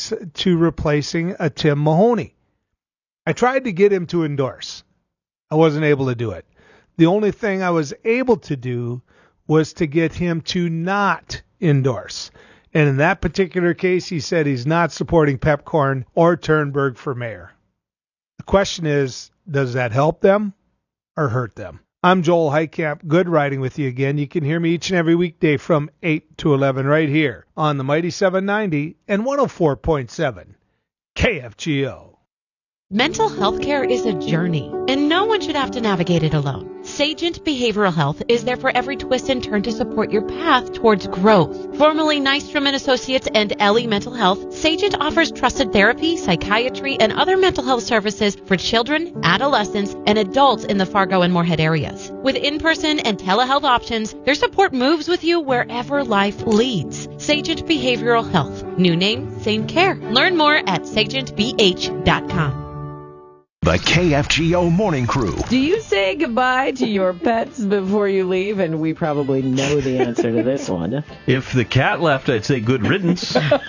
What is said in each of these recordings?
close to replacing a Tim Mahoney. I tried to get him to endorse. I wasn't able to do it. The only thing I was able to do was to get him to not endorse. And in that particular case, he said he's not supporting Pepcorn or Turnberg for mayor. The question is, does that help them or hurt them? I'm Joel Heitkamp. Good riding with you again. You can hear me each and every weekday from 8 to 11 right here on the Mighty 790 and 104.7 KFGO. Mental health care is a journey, and no one should have to navigate it alone. Sagent Behavioral Health is there for every twist and turn to support your path towards growth. Formerly Nystrom and Associates and Ellie Mental Health, Sagent offers trusted therapy, psychiatry, and other mental health services for children, adolescents, and adults in the Fargo and Moorhead areas. With in-person and telehealth options, their support moves with you wherever life leads. Sagent Behavioral Health. New name, same care. Learn more at sagentbh.com. The KFGO Morning Crew. Do you say goodbye to your pets before you leave? And we probably know the answer to this one. If the cat left, I'd say good riddance.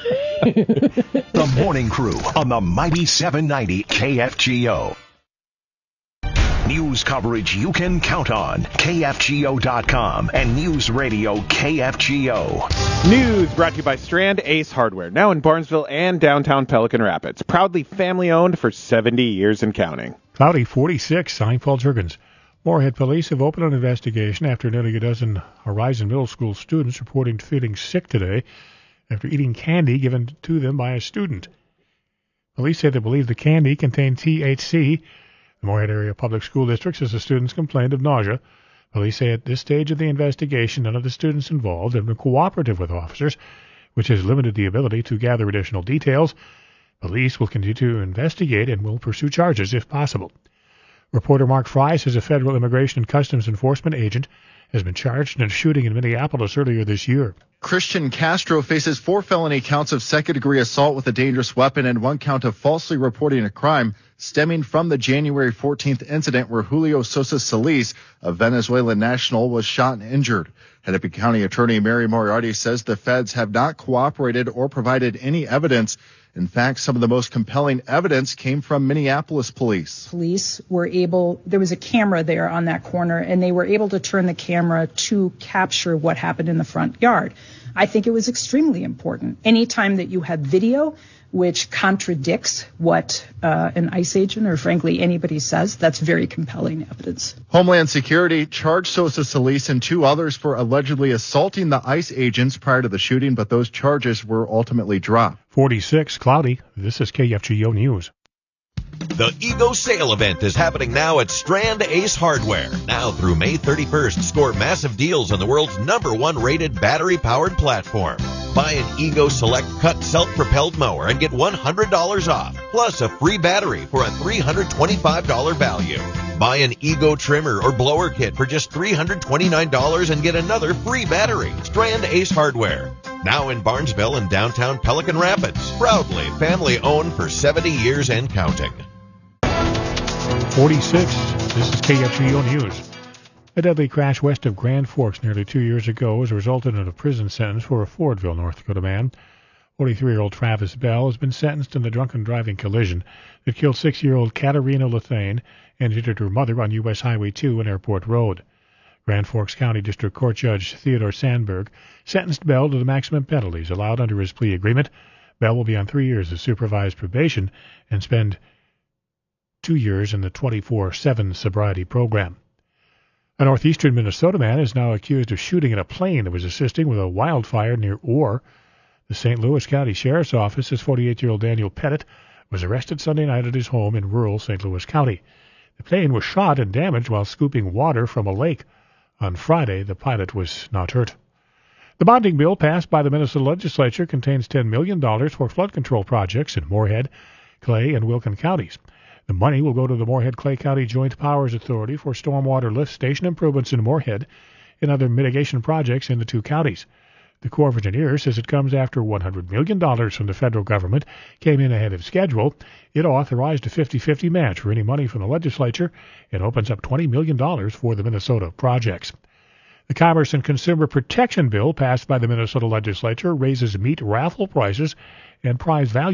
The Morning Crew on the Mighty 790 KFGO. News coverage you can count on. KFGO.com and News Radio KFGO. News brought to you by Strand Ace Hardware, now in Barnesville and downtown Pelican Rapids. Proudly family-owned for 70 years and counting. Cloudy 46, Seinfeld Jurgens. Moorhead police have opened an investigation after nearly a dozen Horizon Middle School students reporting feeling sick today after eating candy given to them by a student. Police say they believe the candy contained THC. The Moorhead Area Public School District says the students complained of nausea. Police say at this stage of the investigation, none of the students involved have been cooperative with officers, which has limited the ability to gather additional details. Police will continue to investigate and will pursue charges if possible. Reporter Mark Fry says a federal Immigration and Customs Enforcement agent has been charged in a shooting in Minneapolis earlier this year. Christian Castro faces 4 felony counts of second-degree assault with a dangerous weapon and 1 count of falsely reporting a crime stemming from the January 14th incident where Julio Sosa Solis, a Venezuelan national, was shot and injured. Hennepin County Attorney Mary Moriarty says the feds have not cooperated or provided any evidence. In fact, some of the most compelling evidence came from Minneapolis police. Police were able, there was a camera there on that corner, and they were able to turn the camera to capture what happened in the front yard. I think it was extremely important. Anytime that you have video which contradicts what an ICE agent or frankly anybody says, that's very compelling evidence. Homeland Security charged Sosa Solis and 2 others for allegedly assaulting the ICE agents prior to the shooting, but those charges were ultimately dropped. 46, cloudy. This is KFGO News. The Ego Sale event is happening now at Strand Ace Hardware. Now through May 31st, score massive deals on the world's #1 rated battery-powered platform. Buy an Ego Select Cut self-propelled mower and get $100 off, plus a free battery for a $325 value. Buy an Ego trimmer or blower kit for just $329 and get another free battery. Strand Ace Hardware. Now in Barnesville and downtown Pelican Rapids. Proudly family-owned for 70 years and counting. 46, this is KFGO News. A deadly crash west of Grand Forks nearly 2 years ago has resulted in a prison sentence for a Fordville, North Dakota man. 43-year-old Travis Bell has been sentenced in the drunken driving collision that killed 6-year-old Katarina Lethane and injured her mother on U.S. Highway 2 and Airport Road. Grand Forks County District Court Judge Theodore Sandberg sentenced Bell to the maximum penalties allowed under his plea agreement. Bell will be on 3 years of supervised probation and spend 2 years in the 24/7 sobriety program. A northeastern Minnesota man is now accused of shooting at a plane that was assisting with a wildfire near Orr. The St. Louis County Sheriff's Office says 48-year-old Daniel Pettit was arrested Sunday night at his home in rural St. Louis County. The plane was shot and damaged while scooping water from a lake. On Friday, the pilot was not hurt. The bonding bill passed by the Minnesota legislature contains $10 million for flood control projects in Moorhead, Clay, and Wilkin counties. The money will go to the Moorhead-Clay County Joint Powers Authority for stormwater lift station improvements in Moorhead and other mitigation projects in the 2 counties. The Corps of Engineers says it comes after $100 million from the federal government came in ahead of schedule. It authorized a 50-50 match for any money from the legislature and opens up $20 million for the Minnesota projects. The Commerce and Consumer Protection Bill passed by the Minnesota legislature raises meat raffle prices and prize value